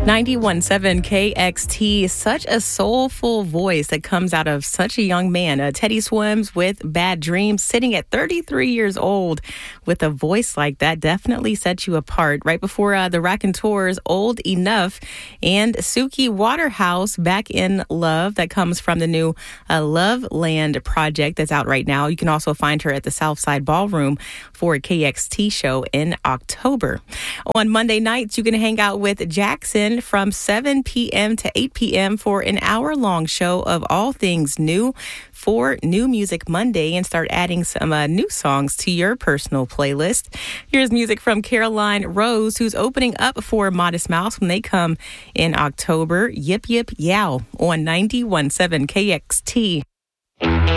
91.7 KXT, such a soulful voice that comes out of such a young man. Teddy Swims with Bad Dreams, sitting at 33 years old with a voice like that definitely sets you apart. Right before the Raconteurs, Old Enough, and Suki Waterhouse, Back in Love. That comes from the new Love Land project that's out right now. You can also find her at the Southside Ballroom for a KXT show in October. On Monday nights, you can hang out with Jackson from 7 p.m. to 8 p.m. for an hour-long show of all things new for New Music Monday, and start adding some new songs to your personal playlist. Here's music from Caroline Rose, who's opening up for Modest Mouse when they come in October. Yip Yip Yow on 91.7 KXT.